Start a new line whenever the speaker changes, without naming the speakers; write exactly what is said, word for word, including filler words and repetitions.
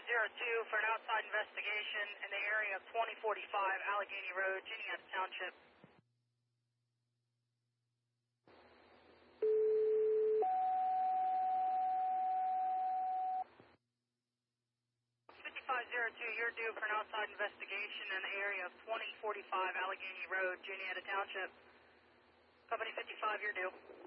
zero two for an outside investigation in the area of twenty forty-five Allegheny Road, Juniata Township. fifty-five zero two, you're due for an outside investigation in the area of twenty forty-five Allegheny Road, Juniata Township. Company fifty-five, you're due.